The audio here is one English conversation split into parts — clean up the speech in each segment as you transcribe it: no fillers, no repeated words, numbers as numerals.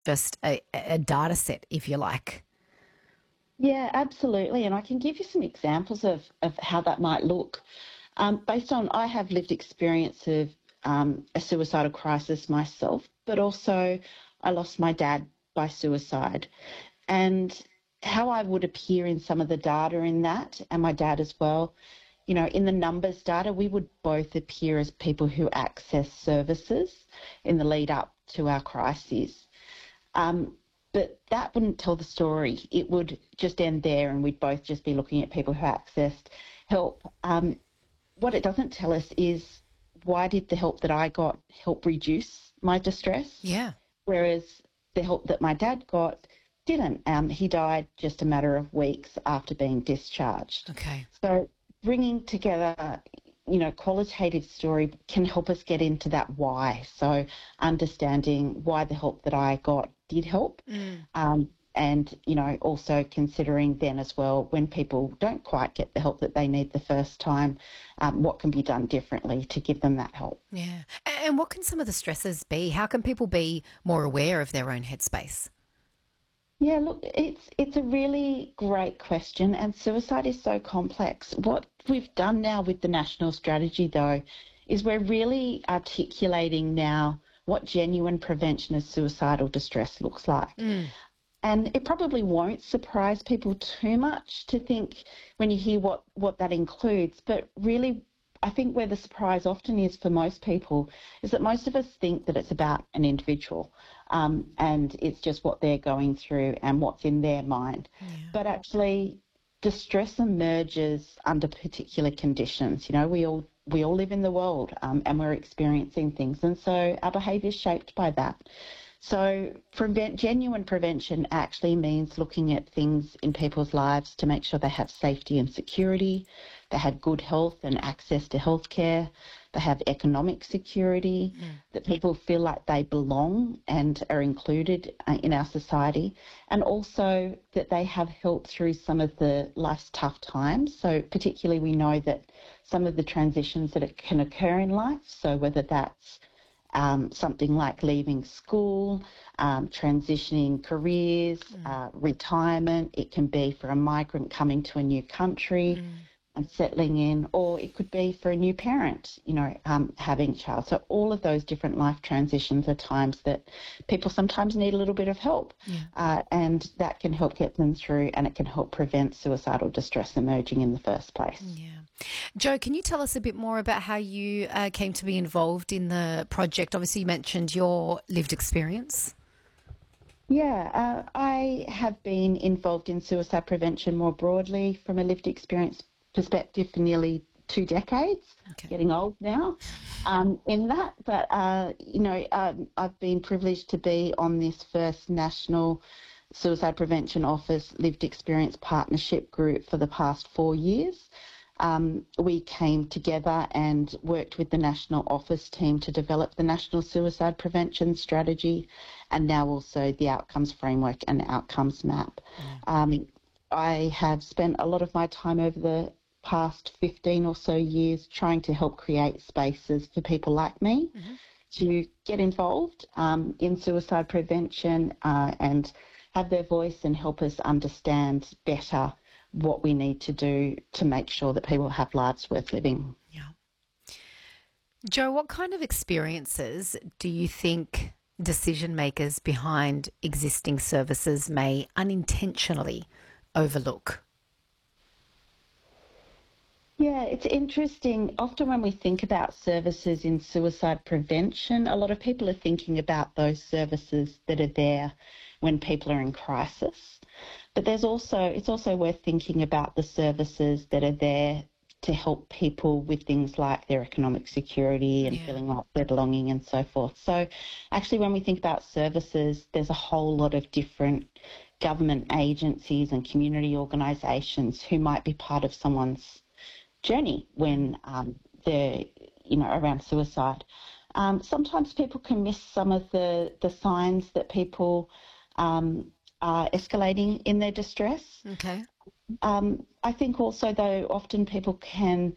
just a data set, if you like. Yeah, absolutely. And I can give you some examples of how that might look. Based on, I have lived experience of a suicidal crisis myself, but also I lost my dad by suicide. And how I would appear in some of the data in that, and my dad as well, you know, in the numbers data, we would both appear as people who access services in the lead up to our crises. But that wouldn't tell the story. It would just end there and we'd both just be looking at people who accessed help. What it doesn't tell us is why did the help that I got help reduce my distress, Yeah. whereas the help that my dad got didn't. He died just a matter of weeks after being discharged. Okay. So bringing together, you know, qualitative story can help us get into that why. So understanding why the help that I got did help. And, you know, also considering then as well when people don't quite get the help that they need the first time, what can be done differently to give them that help. Yeah. And what can some of the stresses be? How can people be more aware of their own headspace? Yeah, look, it's a really great question, and suicide is so complex. What we've done now with the national strategy, though, is we're really articulating now what genuine prevention of suicidal distress looks like. And it probably won't surprise people too much to think when you hear what that includes, but really I think where the surprise often is for most people is that most of us think that it's about an individual, and it's just what they're going through and what's in their mind. Yeah. But actually, distress emerges under particular conditions. You know, we all live in the world, and we're experiencing things, and so our behaviour is shaped by that. So genuine prevention actually means looking at things in people's lives to make sure they have safety and security, they have good health and access to healthcare, they have economic security, that people feel like they belong and are included in our society, and also that they have help through some of the life's tough times. So particularly we know that some of the transitions that can occur in life, so whether that's something like leaving school, transitioning careers, retirement. It can be for a migrant coming to a new country and settling in, or it could be for a new parent, you know, having a child. So all of those different life transitions are times that people sometimes need a little bit of help, and that can help get them through, and it can help prevent suicidal distress emerging in the first place. Yeah. Joe, can you tell us a bit more about how you came to be involved in the project? Obviously, you mentioned your lived experience. Yeah, I have been involved in suicide prevention more broadly from a lived experience perspective for nearly 2 decades, Okay. getting old now in that. But, you know, I've been privileged to be on this first national Suicide Prevention Office lived experience partnership group for the past 4 years. We came together and worked with the National Office team to develop the National Suicide Prevention Strategy and now also the Outcomes Framework and Outcomes Map. I have spent a lot of my time over the past 15 or so years trying to help create spaces for people like me to get involved in suicide prevention and have their voice and help us understand better what we need to do to make sure that people have lives worth living. Yeah. Joe, what kind of experiences do you think decision makers behind existing services may unintentionally overlook? Yeah, it's interesting. Often when we think about services in suicide prevention, a lot of people are thinking about those services that are there when people are in crisis. But it's also worth thinking about the services that are there to help people with things like their economic security and Yeah. feeling like they're belonging and so forth. So actually when we think about services, there's a whole lot of different government agencies and community organisations who might be part of someone's journey when they're, you know, around suicide. Sometimes people can miss some of the signs that people are escalating in their distress. Okay. I think also, though, often people can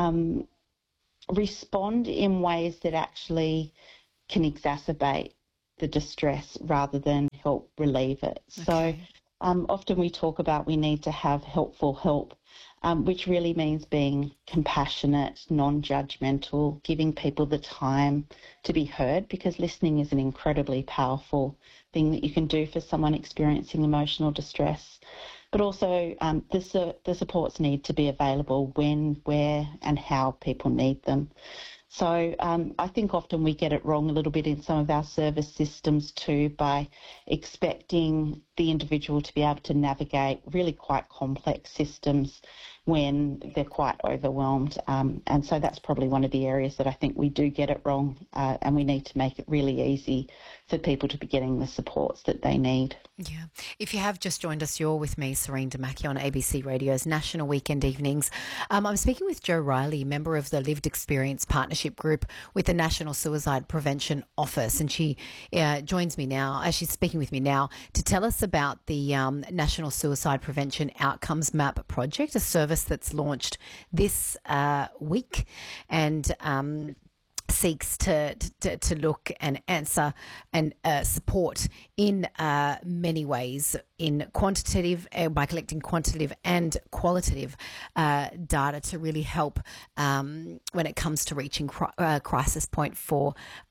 respond in ways that actually can exacerbate the distress rather than help relieve it. So Okay. often we talk about we need to have helpful help, which really means being compassionate, non-judgmental, giving people the time to be heard, because listening is an incredibly powerful thing that you can do for someone experiencing emotional distress. But also the supports need to be available when, where and how people need them. So I think often we get it wrong a little bit in some of our service systems too, by expecting the individual to be able to navigate really quite complex systems when they're quite overwhelmed. And so that's probably one of the areas that I think we do get it wrong, and we need to make it really easy for people to be getting the supports that they need. Yeah. If you have just joined us, you're with me, Serene Damaki, on ABC Radio's National Weekend Evenings. I'm speaking with Jo Riley, member of the Lived Experience Partnership Group with the National Suicide Prevention Office. And she joins me now, as she's speaking with me now, to tell us about the National Suicide Prevention Outcomes Map project, a service that's launched this week and seeks to look and answer and support in many ways in quantitative, by collecting quantitative and qualitative data to really help when it comes to reaching crisis point for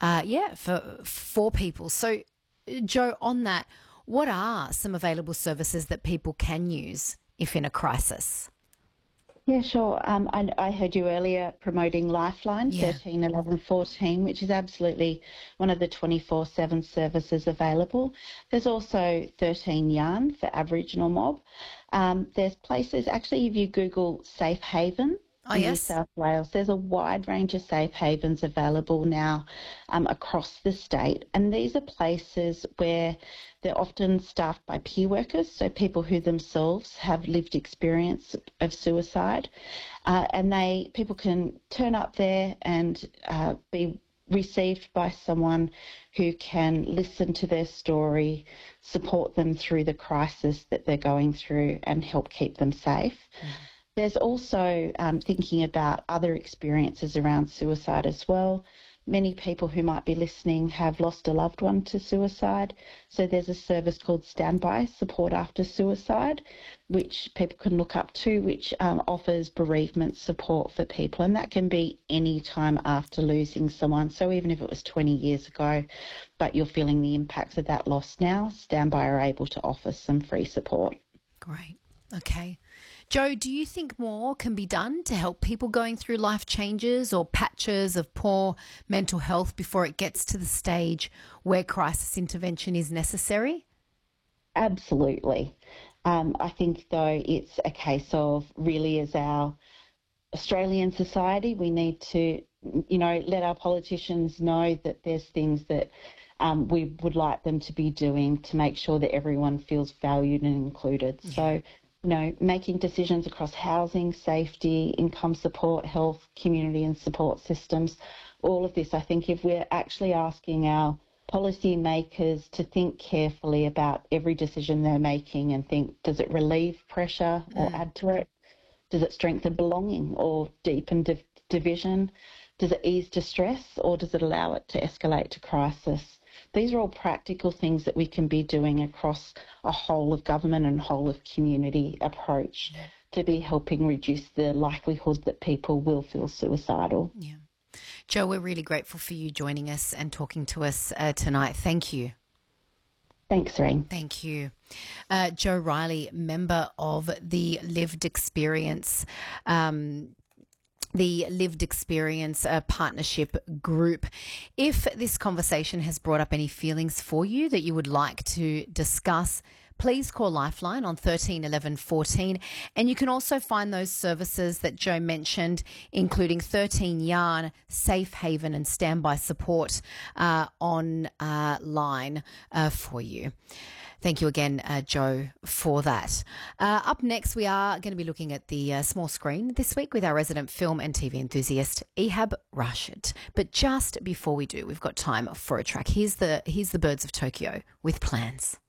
people. So, Jo, on that, what are some available services that people can use if in a crisis? Yeah, sure. I heard you earlier promoting Lifeline Yeah. 13, 11, 14, which is absolutely one of the 24/7 services available. There's also 13 Yarn for Aboriginal mob. There's places, actually, if you Google Safe Haven Oh, in New yes. South Wales, there's a wide range of safe havens available now across the state. And these are places where they're often staffed by peer workers, so people who themselves have lived experience of suicide. And people can turn up there and be received by someone who can listen to their story, support them through the crisis that they're going through and help keep them safe. There's also thinking about other experiences around suicide as well. Many people who might be listening have lost a loved one to suicide. So there's a service called Standby Support After Suicide, which people can look up to, which offers bereavement support for people. And that can be any time after losing someone. So even if it was 20 years ago, but you're feeling the impacts of that loss now, Standby are able to offer some free support. Great. Okay. Jo, do you think more can be done to help people going through life changes or patches of poor mental health before it gets to the stage where crisis intervention is necessary? Absolutely. I think, though, it's a case of really, as our Australian society, we need to, let our politicians know that there's things that we would like them to be doing to make sure that everyone feels valued and included. Yeah. So, making decisions across housing, safety, income support, health, community and support systems, all of this, I think if we're actually asking our policy makers to think carefully about every decision they're making and think, does it relieve pressure or add to it? Does it strengthen belonging or deepen division? Does it ease distress or does it allow it to escalate to crisis? These are all practical things that we can be doing across a whole of government and whole of community approach to be helping reduce the likelihood that people will feel suicidal. Yeah. Jo, we're really grateful for you joining us and talking to us tonight. Thank you. Thanks, Reen. Thank you. Jo Riley, member of the Lived Experience Partnership Group. If this conversation has brought up any feelings for you that you would like to discuss, please call Lifeline on 13 11 14. And you can also find those services that Jo mentioned, including 13 Yarn, Safe Haven and Standby Support online for you. Thank you again, Jo, for that. Up next, we are going to be looking at the small screen this week with our resident film and TV enthusiast, Ehab Rashid. But just before we do, we've got time for a track. Here's the Birds of Tokyo with Plans.